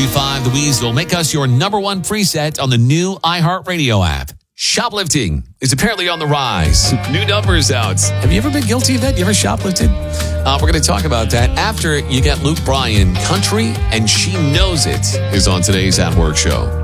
1035 The Weasel. Make us your number one preset on the new iHeartRadio app. Shoplifting is apparently on the rise. New numbers out. Have you ever been guilty of that? You ever shoplifted? We're going to talk about that after you get Luke Bryan. Country and She Knows It is on today's At Work show.